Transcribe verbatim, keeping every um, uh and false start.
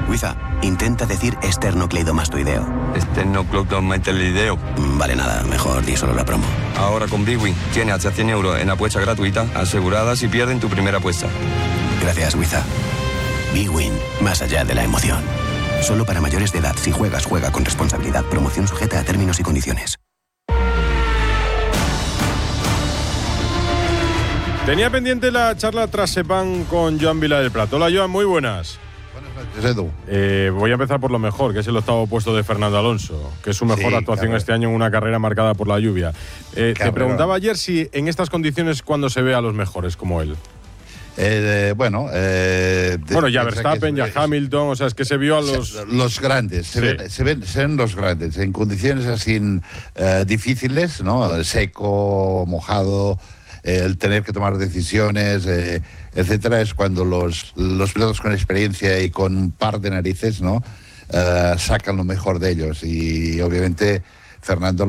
Huiza, intenta decir esternocleidomastoideo. Esternocleidomastoideo. Vale, nada, mejor di solo la promo. Ahora con Big Win tienes hasta cien euros en apuesta gratuita asegurada si pierden tu primera apuesta. Gracias, Huiza. Big Win, más allá de la emoción. Solo para mayores de edad. Si juegas, juega con responsabilidad. Promoción sujeta a términos y condiciones. Tenía pendiente la charla tras Sepang con Joan Vila del Prat. Hola, Joan, muy buenas. Buenas noches, Edu. Eh, voy a empezar por lo mejor, que es el octavo puesto de Fernando Alonso, que es su mejor Sí, actuación claro. este año en una carrera marcada por la lluvia. Eh, te Carrera. preguntaba ayer si en estas condiciones cuando se ve a los mejores como él. Eh, bueno, eh, Bueno, ya piensa Verstappen, que ya es- Hamilton, o sea, es que se vio a los... los grandes, se, Sí. ven, se, ven, se ven los grandes, en condiciones así eh, difíciles, ¿no? Seco, mojado, eh, el tener que tomar decisiones, eh, etcétera, es cuando los, los pilotos con experiencia y con un par de narices, ¿no? Eh, sacan lo mejor de ellos. Y obviamente Fernando